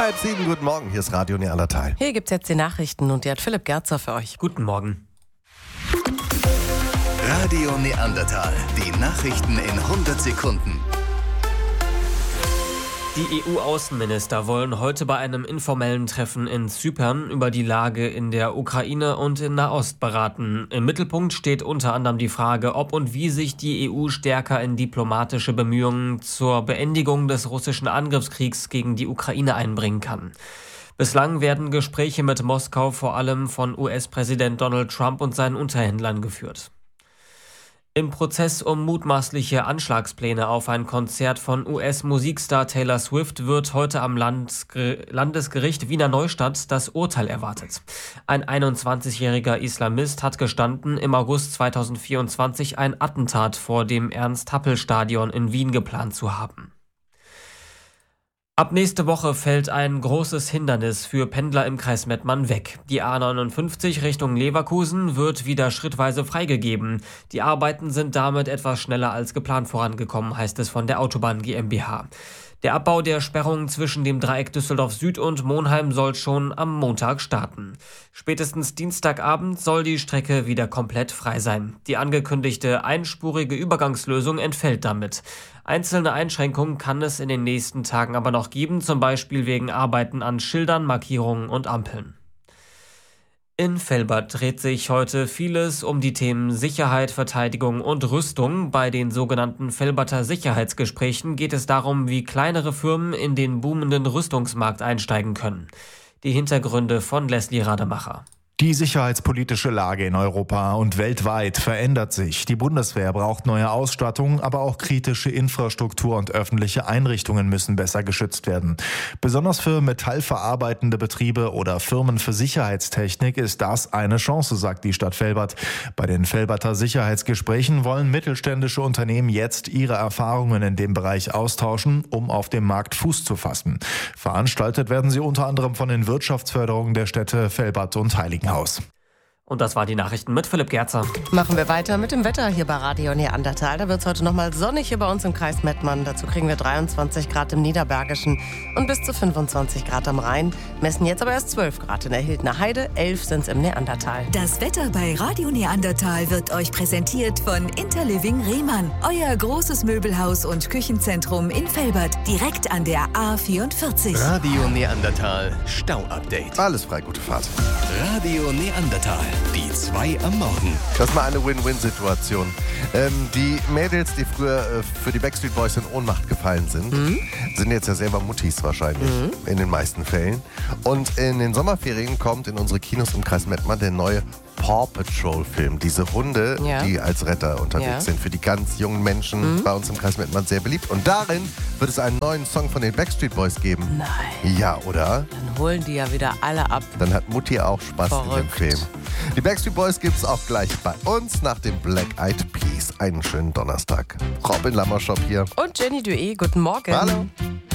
6:30, guten Morgen, hier ist Radio Neandertal. Hier gibt's jetzt die Nachrichten und die hat Philipp Gerzer für euch. Guten Morgen. Radio Neandertal, die Nachrichten in 100 Sekunden. Die EU-Außenminister wollen heute bei einem informellen Treffen in Zypern über die Lage in der Ukraine und in Nahost beraten. Im Mittelpunkt steht unter anderem die Frage, ob und wie sich die EU stärker in diplomatische Bemühungen zur Beendigung des russischen Angriffskriegs gegen die Ukraine einbringen kann. Bislang werden Gespräche mit Moskau vor allem von US-Präsident Donald Trump und seinen Unterhändlern geführt. Im Prozess um mutmaßliche Anschlagspläne auf ein Konzert von US-Musikstar Taylor Swift wird heute am Landesgericht Wiener Neustadt das Urteil erwartet. Ein 21-jähriger Islamist hat gestanden, im August 2024 ein Attentat vor dem Ernst-Happel-Stadion in Wien geplant zu haben. Ab nächste Woche fällt ein großes Hindernis für Pendler im Kreis Mettmann weg. Die A59 Richtung Leverkusen wird wieder schrittweise freigegeben. Die Arbeiten sind damit etwas schneller als geplant vorangekommen, heißt es von der Autobahn GmbH. Der Abbau der Sperrung zwischen dem Dreieck Düsseldorf Süd und Monheim soll schon am Montag starten. Spätestens Dienstagabend soll die Strecke wieder komplett frei sein. Die angekündigte einspurige Übergangslösung entfällt damit. Einzelne Einschränkungen kann es in den nächsten Tagen aber noch geben, zum Beispiel wegen Arbeiten an Schildern, Markierungen und Ampeln. In Velbert dreht sich heute vieles um die Themen Sicherheit, Verteidigung und Rüstung. Bei den sogenannten Velberter Sicherheitsgesprächen geht es darum, wie kleinere Firmen in den boomenden Rüstungsmarkt einsteigen können. Die Hintergründe von Leslie Rademacher. Die sicherheitspolitische Lage in Europa und weltweit verändert sich. Die Bundeswehr braucht neue Ausstattung, aber auch kritische Infrastruktur und öffentliche Einrichtungen müssen besser geschützt werden. Besonders für metallverarbeitende Betriebe oder Firmen für Sicherheitstechnik ist das eine Chance, sagt die Stadt Velbert. Bei den Velberter Sicherheitsgesprächen wollen mittelständische Unternehmen jetzt ihre Erfahrungen in dem Bereich austauschen, um auf dem Markt Fuß zu fassen. Veranstaltet werden sie unter anderem von den Wirtschaftsförderungen der Städte Velbert und Heiligenhaus. Und das waren die Nachrichten mit Philipp Gerzer. Machen wir weiter mit dem Wetter hier bei Radio Neandertal. Da wird es heute nochmal sonnig hier bei uns im Kreis Mettmann. Dazu kriegen wir 23 Grad im Niederbergischen und bis zu 25 Grad am Rhein. Messen jetzt aber erst 12 Grad in der Hildner Heide, 11 sind es im Neandertal. Das Wetter bei Radio Neandertal wird euch präsentiert von Interliving Rehmann. Euer großes Möbelhaus und Küchenzentrum in Velbert, direkt an der A44. Radio Neandertal Stau-Update. Alles frei, gute Fahrt. Radio Neandertal, die 2 am Morgen. Das ist mal eine Win-Win-Situation. Die Mädels, die früher für die Backstreet Boys in Ohnmacht gefallen sind, sind jetzt ja selber Muttis wahrscheinlich, in den meisten Fällen. Und in den Sommerferien kommt in unsere Kinos im Kreis Mettmann der neue Paw Patrol Film. Diese Hunde, die als Retter unterwegs sind, für die ganz jungen Menschen bei uns im Kreis Mettmann sehr beliebt. Und darin wird es einen neuen Song von den Backstreet Boys geben. Nein. Ja, oder? Dann holen die ja wieder alle ab. Dann hat Mutti auch Spaß in dem Film. Die Backstreet Boys gibt es auch gleich bei uns nach dem Black Eyed Peas. Einen schönen Donnerstag. Robin Lammerschop hier. Und Jenny Dué, guten Morgen. Hallo.